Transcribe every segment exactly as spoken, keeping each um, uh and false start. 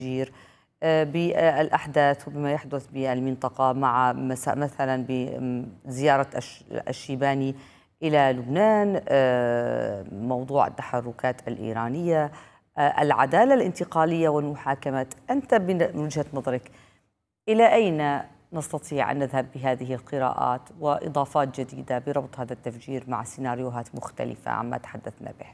التفجير آه، بالأحداث وبما يحدث بالمنطقة مع مسا- مثلا بزيارة الش- الشيباني إلى لبنان، آه، موضوع التحركات الإيرانية، آه، العدالة الانتقالية والمحاكمات. أنت من وجهة نظرك إلى أين نستطيع أن نذهب بهذه القراءات وإضافات جديدة بربط هذا التفجير مع سيناريوهات مختلفة عما تحدثنا به؟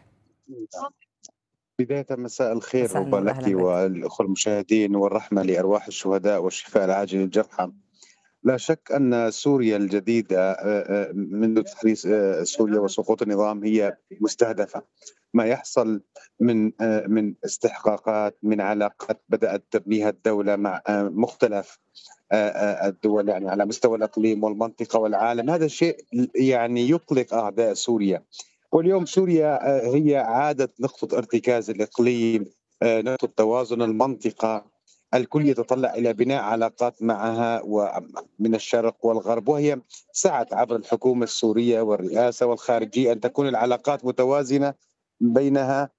بداية مساء الخير مساء رب النور، لك أهلا بك. والأخوة المشاهدين، والرحمة لأرواح الشهداء والشفاء العاجل للجرحى. لا شك أن سوريا الجديدة آه، آه، منذ تحرير آه، سوريا وسقوط النظام هي مستهدفة. ما يحصل من آه، من استحقاقات، من علاقات بدأت تبنيها الدولة مع آه، مختلف آه، آه، الدول، يعني على مستوى الإقليم والمنطقة والعالم، هذا الشيء يعني يقلق أعداء سوريا. واليوم سوريا آه، هي عادة نقطة ارتكاز الإقليم، آه، نقطة توازن المنطقة. الكل يتطلع إلى بناء علاقات معها ومن الشرق والغرب، وهي سعت عبر الحكومة السورية والرئاسة والخارجية أن تكون العلاقات متوازنة بينها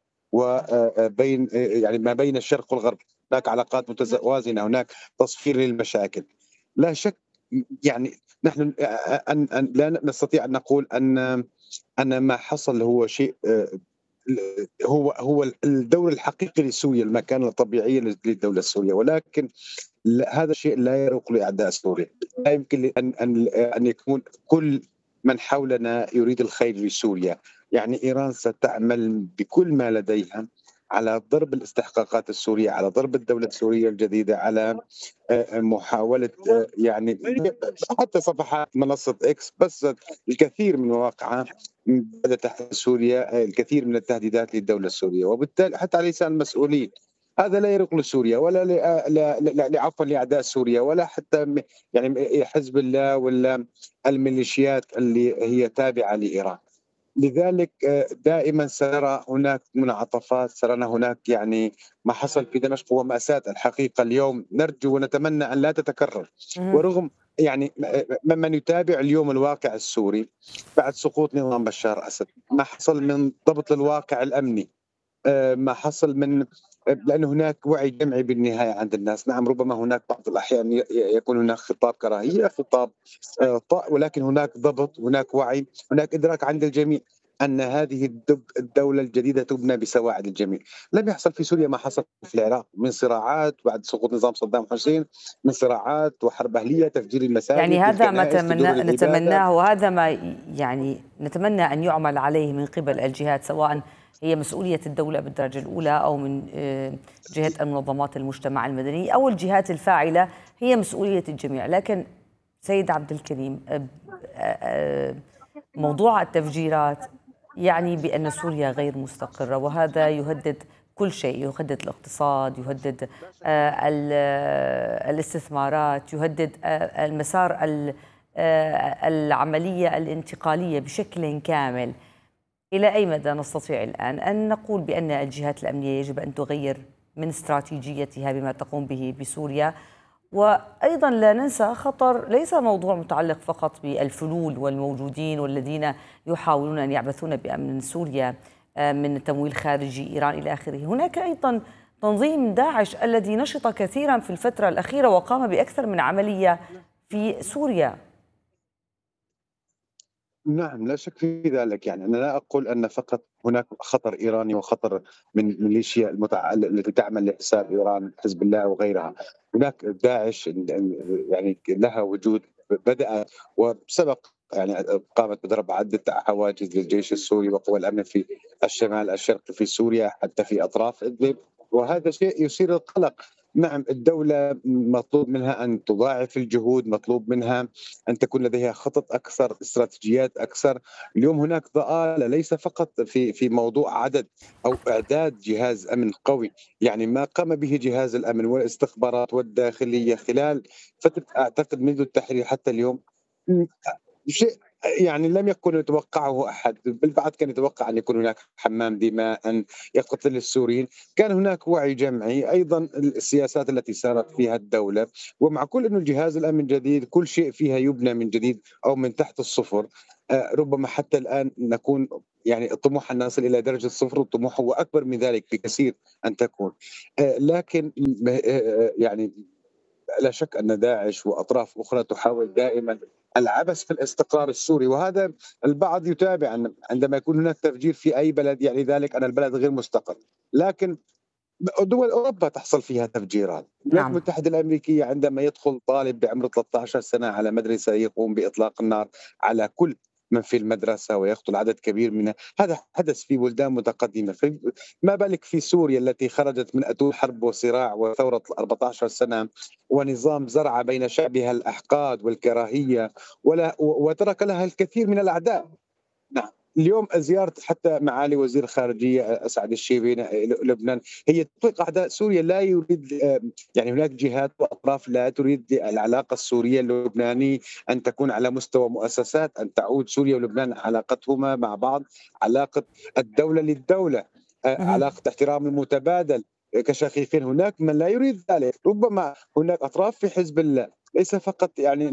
وبين يعني ما بين الشرق والغرب. هناك علاقات متوازنة، هناك تصفير للمشاكل. لا شك، يعني نحن أن أن لا نستطيع أن نقول أن أن ما حصل هو شيء آه، هو هو الدور الحقيقي لسوريا، المكانة الطبيعية للدولة السورية، ولكن لا- هذا الشيء لا يروق لأعداء سوريا. لا يمكن أن أن أن يكون كل من حولنا يريد الخير لسوريا. يعني إيران ستعمل بكل ما لديها على ضرب الاستحقاقات السورية، على ضرب الدولة السورية الجديدة، على آه، محاولة آه، يعني حتى صفحات منصة إكس بثت الكثير من مواقعها بدأت تحت سوريا آه، الكثير من التهديدات للدولة السورية، وبالتالي حتى على لسان المسؤولين هذا لا يرق لسوريا ولا ل- لا- لا- لا- عفوا لاعداء سوريا، ولا حتى م- يعني حزب الله ولا الميليشيات اللي هي تابعه لايران. لذلك آه، دائما سنرى هناك منعطفات، سنرى هناك يعني ما حصل في دمشق هو مأساة الحقيقة. اليوم نرجو ونتمنى أن لا تتكرر. مهم. ورغم يعني م- من يتابع اليوم الواقع السوري بعد سقوط نظام بشار أسد، ما حصل من ضبط للواقع الأمني، آه، ما حصل من لأن هناك وعي جمعي بالنهاية عند الناس. نعم، ربما هناك بعض الأحيان ي- يكون هناك خطاب كراهية، خطاب آه، طاء، ولكن هناك ضبط، هناك وعي، هناك إدراك عند الجميع أن هذه الدب الدولة الجديدة تبنى بسواعد الجميع. لم يحصل في سوريا ما حصل في العراق من صراعات بعد سقوط نظام صدام حسين، من صراعات وحرب أهلية، تفجير يعني المساجد، هذا ما الكنائس، تمنى لدور العبادة. نتمناه، وهذا ما يعني نتمنى أن يعمل عليه من قبل الجهات، سواء هي مسؤولية الدولة بالدرجة الأولى أو من آه، جهة المنظمات المجتمع المدني أو الجهات الفاعلة، هي مسؤولية الجميع. لكن سيد عبد الكريم، آه، آه، موضوع التفجيرات يعني بأن سوريا غير مستقرة، وهذا يهدد كل شيء، يهدد الاقتصاد، يهدد آه، ال- آه، الاستثمارات، يهدد آه، المسار ال- آه، العملية الانتقالية بشكل كامل. إلى أي مدى نستطيع الآن أن نقول بأن الجهات الأمنية يجب أن تغير من استراتيجيتها بما تقوم به بسوريا؟ وأيضا لا ننسى خطر ليس موضوع متعلق فقط بالفلول والموجودين والذين يحاولون أن يعبثون بأمن سوريا آه، من تمويل خارجي، إيران إلى آخره. هناك أيضا تنظيم داعش الذي نشط كثيرا في الفترة الأخيرة وقام بأكثر من عملية في سوريا. نعم، لا شك في ذلك. يعني أنا لا أقول أن فقط هناك خطر إيراني وخطر من ميليشيا المتع... التي تعمل لحساب إيران، حزب الله وغيرها. هناك داعش يعني لها وجود، بدأ وسبق يعني قامت بضرب عدة حواجز للجيش السوري وقوى الأمن في الشمال الشرقي في سوريا، حتى في أطراف إدلب، وهذا شيء يثير القلق. نعم، الدولة مطلوب منها أن تضاعف الجهود، مطلوب منها أن تكون لديها خطط أكثر، استراتيجيات أكثر. اليوم هناك ضآلة ليس فقط في في موضوع عدد أو إعداد جهاز أمن قوي. يعني ما قام به جهاز الأمن والاستخبارات والداخلية خلال فترة أعتقد منذ التحرير حتى اليوم م- شيء يعني لم يكن يتوقعه أحد، بالبعض كان يتوقع أن يكون هناك حمام دماء، أن يقتل السوريين، كان هناك وعي جمعي، أيضا السياسات التي سارت فيها الدولة، ومع كل أن الجهاز الأمن جديد كل شيء فيها يبنى من جديد أو من تحت الصفر. آه، ربما حتى الآن نكون يعني الطموح أن نصل إلى درجة صفر، الطموح هو أكبر من ذلك بكثير أن تكون. آه، لكن آه، آه، يعني لا شك أن داعش وأطراف أخرى تحاول دائما العبث في الاستقرار السوري، وهذا البعض يتابع عندما يكون هناك تفجير في أي بلد يعني ذلك أن البلد غير مستقر. لكن دول أوروبا تحصل فيها تفجيرات. الولايات نعم. المتحدة الأمريكية عندما يدخل طالب بعمر ثلاثة عشر سنة على مدرسة يقوم بإطلاق النار على كل من في المدرسة ويقتل عدد كبير منها، هذا حدث في بلدان متقدمة. ما بالك في سوريا التي خرجت من أتون حرب وصراع وثورة أربعة عشر سنة ونظام زرع بين شعبها الأحقاد والكراهية، ولا وترك لها الكثير من الأعداء. نعم. اليوم زيارة حتى معالي وزير الخارجية أسعد الشيبي لبنان هي تطلق أعداء سوريا. لا يريد يعني هناك جهات وأطراف لا تريد العلاقة السورية اللبنانية أن تكون على مستوى مؤسسات، أن تعود سوريا ولبنان علاقتهما مع بعض علاقة الدولة للدولة، مهم. علاقة احترام المتبادل كشقيقين. هناك من لا يريد ذلك، ربما هناك أطراف في حزب الله، ليس فقط يعني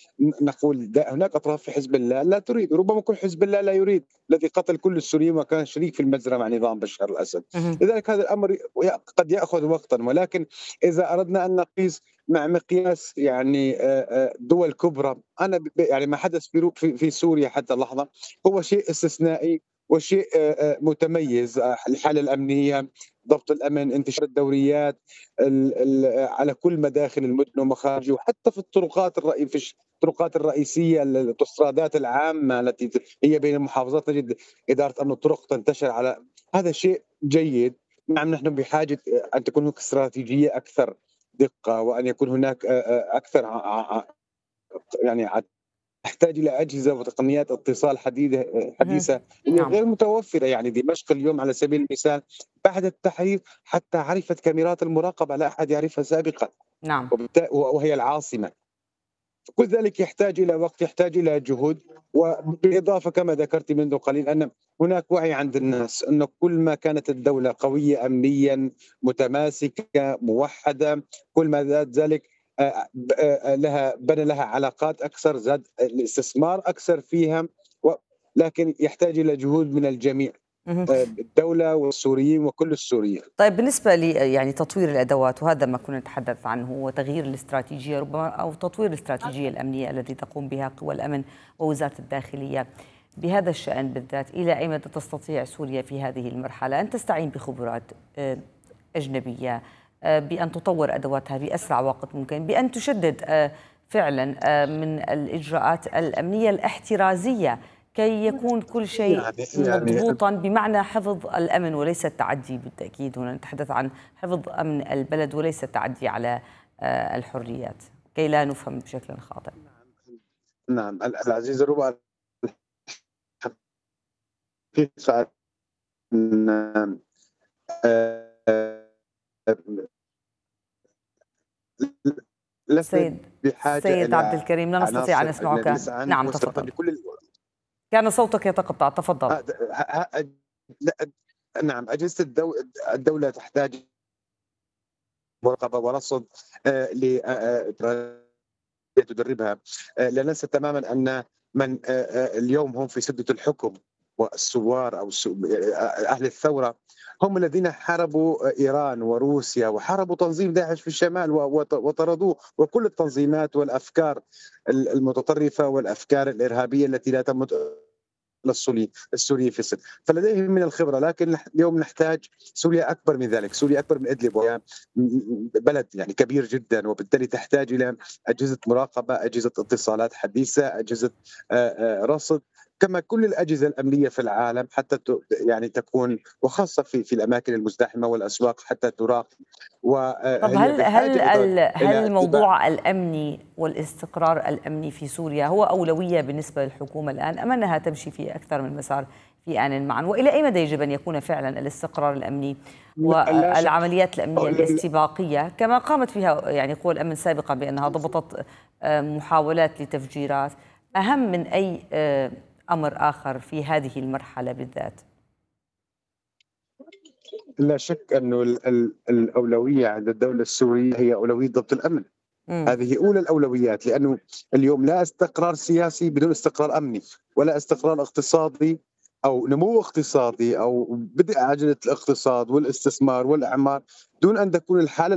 نقول هناك اطراف في حزب الله لا تريد، ربما كل حزب الله لا يريد، الذي قتل كل السوريين وكان شريك في المجزره مع نظام بشار الاسد. مهم. لذلك هذا الامر قد ياخذ وقتا، ولكن اذا اردنا ان نقيس مع مقياس يعني دول كبرى، انا يعني ما حدث في في سوريا حتى اللحظه هو شيء استثنائي وشيء متميز. الحاله الامنيه، ضبط الامن، انتشار الدوريات ال ال على كل مداخل المدن ومخارجها، وحتى في الطرقات الرئي في الطرقات الرئيسيه، الاوتوسترادات العامه التي هي بين المحافظات، نجد اداره امن الطرق تنتشر على هذا شيء جيد. نعم، نحن بحاجه ان تكون هناك استراتيجيه اكثر دقه، وان يكون هناك اكثر يعني تحتاج الى اجهزه وتقنيات اتصال حديثه مهم. حديثه هي نعم. غير متوفره. يعني دمشق اليوم على سبيل المثال بعد التحرير حتى عرفت كاميرات المراقبه، لا احد يعرفها سابقا، نعم. وهي العاصمه. كل ذلك يحتاج الى وقت، يحتاج الى جهود، وبالاضافه كما ذكرت منذ قليل ان هناك وعي عند الناس انه كل ما كانت الدوله قويه امنيا متماسكه موحده، كل ما زاد ذلك لها بنى لها علاقات اكثر، زاد الاستثمار اكثر فيها، لكن يحتاج الى جهود من الجميع، مهم. الدوله والسوريين وكل السوريين. طيب بالنسبة لي يعني تطوير الأدوات، وهذا ما كنا نتحدث عنه، وتغيير الاستراتيجية ربما أو تطوير الاستراتيجية الأمنية التي تقوم بها قوى الأمن ووزارة الداخلية، بهذا الشأن بالذات إلى أي مدى تستطيع سوريا في هذه المرحلة أن تستعين بخبرات أجنبية بأن تطور أدواتها بأسرع وقت ممكن، بأن تشدد فعلا من الإجراءات الأمنية الاحترازية كي يكون كل شيء يعني مضبوطا بمعنى حفظ الأمن وليس التعدي؟ بالتأكيد هنا نتحدث عن حفظ أمن البلد وليس التعدي على الحريات، كي لا نفهم بشكل خاطئ. نعم العزيز، ربما الحقيقة سيد بحاجة سيد عبد إلى الكريم، لا نستطيع أن عناصر نسمعك. نسعى نعم مستقبل تفضل، لكل كان صوتك يتقطع، تفضل. نعم، أجهزة الدو... الدولة تحتاج مراقبة ورصد لتدربها. لا ننسى تماما أن من اليوم هم في سدة الحكم والثوار أو أهل الثورة هم الذين حاربوا إيران وروسيا وحاربوا تنظيم داعش في الشمال وطردوه، وكل التنظيمات والأفكار المتطرفة والأفكار الإرهابية التي لا تمت للسوري السوري في الصدر، فلديهم من الخبره. لكن اليوم نحتاج سوريا اكبر من ذلك، سوريا اكبر من ادلب، وهي بلد يعني كبير جدا، وبالتالي تحتاج الى اجهزه مراقبه، اجهزه اتصالات حديثه، اجهزه رصد، كما كل الاجهزه الامنيه في العالم، حتى يعني تكون، وخاصه في في الاماكن المزدحمه والاسواق، حتى تراقب. طب وهي هل هل هل هل الموضوع الامني والاستقرار الامني في سوريا هو اولويه بالنسبه للحكومه الان، ام انها تمشي في اكثر من مسار في ان معا؟ والى اي مدى يجب ان يكون فعلا الاستقرار الامني والعمليات الامنيه الاستباقيه كما قامت فيها يعني قوى الامن سابقا بانها ضبطت محاولات لتفجيرات أهم من أي آه، أمر آخر في هذه المرحلة بالذات؟ لا شك أنه ال- ال- الأولوية عند الدولة السورية هي أولوية ضبط الأمن. مم. هذه أولى الأولويات، لأنه اليوم لا استقرار سياسي بدون استقرار أمني، ولا استقرار اقتصادي أو نمو اقتصادي أو بدء عجلة الاقتصاد والاستثمار والإعمار دون أن تكون الحالة